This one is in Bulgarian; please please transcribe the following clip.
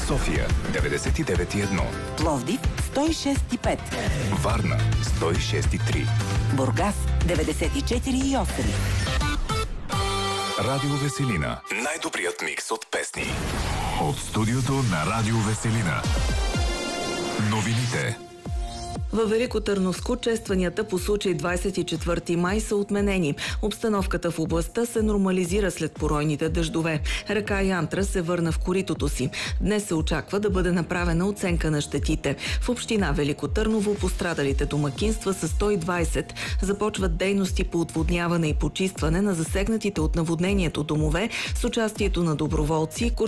София 99,1, Пловдив 106,5, Варна 106,3, Бургас 94,8. Радио Веселина. Най-добрият микс от песни. От студиото на Радио Веселина. Новините. Във Велико Търновско честванията по случай 24 май са отменени. Обстановката в областта се нормализира след поройните дъждове. Река Янтра се върна в коритото си. Днес се очаква да бъде направена оценка на щетите. В община Велико Търново пострадалите домакинства са 120. Започват дейности по отводняване и почистване на засегнатите от наводнението домове с участието на доброволци,